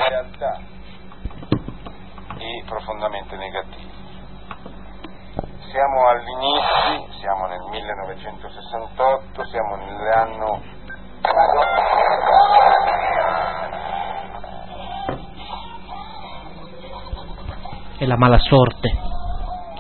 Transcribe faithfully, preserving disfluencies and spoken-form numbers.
realtà e profondamente negativi. Siamo agli inizi, siamo nel millenovecentosessantotto, siamo nell'anno e la mala sorte